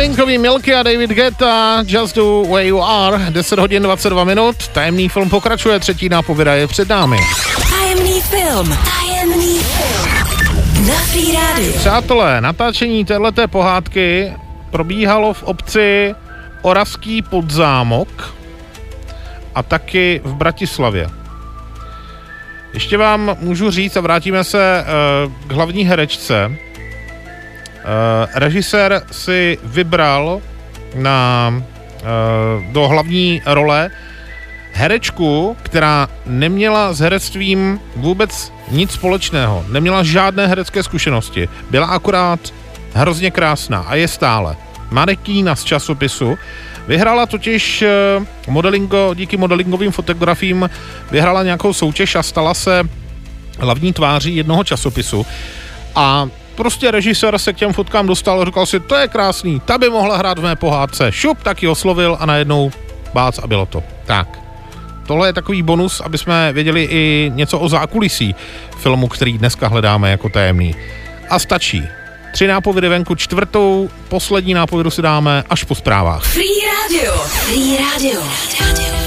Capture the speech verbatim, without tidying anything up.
Novinkový Milky a David Guetta, Just Do Where You Are, deset hodin dvacet dva minut, tajemný film pokračuje, třetí nápověda je před námi. Tajemný film, tajemný film, na Free Radio. Přátelé, natáčení téhleté pohádky probíhalo v obci Oravský Podzámok a taky v Bratislavě. Ještě vám můžu říct, a vrátíme se uh, k hlavní herečce. Uh, režisér si vybral na, uh, do hlavní role herečku, která neměla s herectvím vůbec nic společného. Neměla žádné herecké zkušenosti. Byla akorát hrozně krásná a je stále. Manekína z časopisu. Vyhrála totiž modelingo, díky modelingovým fotografiím vyhrála nějakou soutěž a stala se hlavní tváří jednoho časopisu. A prostě režisér se k těm fotkám dostal a říkal si, to je krásný, ta by mohla hrát v mé pohádce. Šup, tak ji oslovil a najednou bác a bylo to. Tak, tohle je takový bonus, aby jsme věděli i něco o zákulisí filmu, který dneska hledáme jako tajemný. A stačí. Tři nápovědy venku, čtvrtou, poslední nápovědu si dáme až po zprávách. Free Radio, Free Radio.